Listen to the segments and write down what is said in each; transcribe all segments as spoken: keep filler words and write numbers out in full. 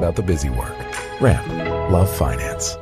about the busy work. Ramp. Love finance.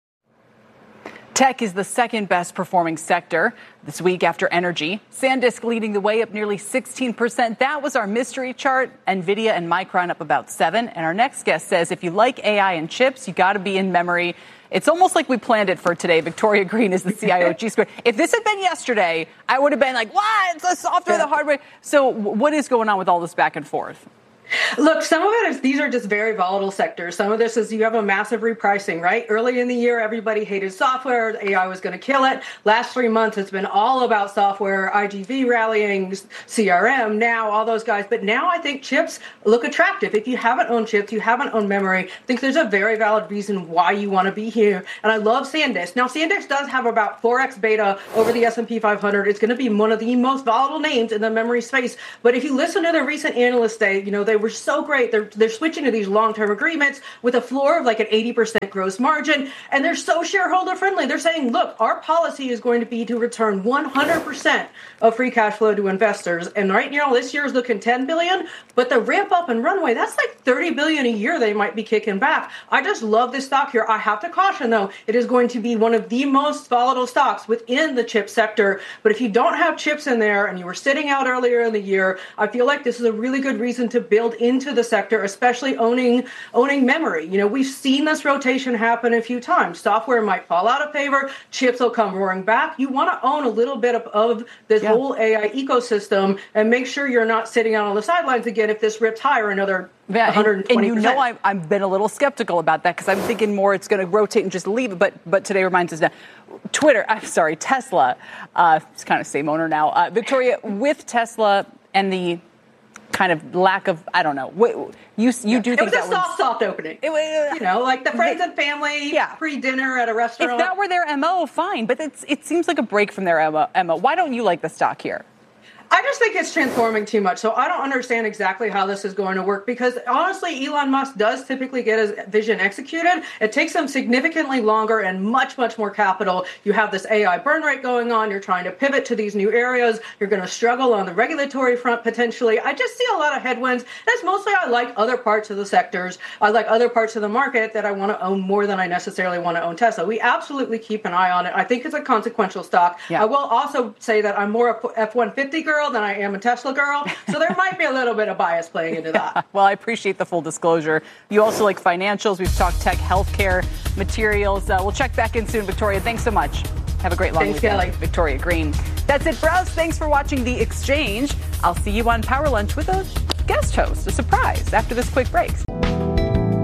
Tech is the second best performing sector this week after energy. SanDisk leading the way up nearly sixteen percent. That was our mystery chart. NVIDIA and Micron up about seven. And our next guest says if you like A I and chips, you got to be in memory. It's almost like we planned it for today. Victoria Green is the C I O at G Squared. If this had been yesterday, I would have been like, what? It's the software, the hardware. So what is going on with all this back and forth? Look, some of it is, these are just very volatile sectors. Some of this is you have a massive repricing, right? Early in the year, everybody hated software. A I was going to kill it. Last three months, it's been all about software, I G V rallying, C R M, now, all those guys. But now I think chips look attractive. If you haven't owned chips, you haven't owned memory, I think there's a very valid reason why you want to be here. And I love SanDisk. Now, SanDisk does have about four x beta over the S and P five hundred. It's going to be one of the most volatile names in the memory space. But if you listen to the recent analyst day, you know, they were so great. They're they're switching to these long-term agreements with a floor of like an eighty percent gross margin, and they're so shareholder friendly. They're saying, look, our policy is going to be to return one hundred percent of free cash flow to investors. And right now, this year is looking ten billion dollars, but the ramp up and runway, that's like thirty billion dollars a year they might be kicking back. I just love this stock here. I have to caution, though, it is going to be one of the most volatile stocks within the chip sector. But if you don't have chips in there and you were sitting out earlier in the year, I feel like this is a really good reason to build into the sector, especially owning owning memory. You know, we've seen this rotation happen a few times. Software might fall out of favor, chips will come roaring back. You want to own a little bit of, of this yeah. whole A I ecosystem and make sure you're not sitting out on the sidelines again if this rips higher another yeah, one hundred twenty percent. And, and you know I've, I've been a little skeptical about that because I'm thinking more it's going to rotate and just leave it. But but today reminds us that Twitter, I'm sorry, Tesla, uh, it's kind of same owner now. Uh, Victoria, with Tesla and the kind of lack of, I don't know. You you yeah. do think it was that a soft, soft opening. It was, you know, like the friends and family yeah. pre-dinner at a restaurant. If that were their M O, fine. But it's, it seems like a break from their M O. Why don't you like the stock here? I just think it's transforming too much. So I don't understand exactly how this is going to work because honestly, Elon Musk does typically get his vision executed. It takes him significantly longer and much, much more capital. You have this A I burn rate going on. You're trying to pivot to these new areas. You're going to struggle on the regulatory front potentially. I just see a lot of headwinds. That's mostly I like other parts of the sectors. I like other parts of the market that I want to own more than I necessarily want to own Tesla. We absolutely keep an eye on it. I think it's a consequential stock. Yeah. I will also say that I'm more a F one fifty girl than I am a Tesla girl. So there might be a little bit of bias playing into that. Well, I appreciate the full disclosure. You also like financials. We've talked tech, healthcare, materials. Uh, we'll check back in soon, Victoria. Thanks so much. Have a great long Thanks, weekend. Kelly. Victoria Green. That's it for us. Thanks for watching The Exchange. I'll see you on Power Lunch with a guest host, a surprise, after this quick break.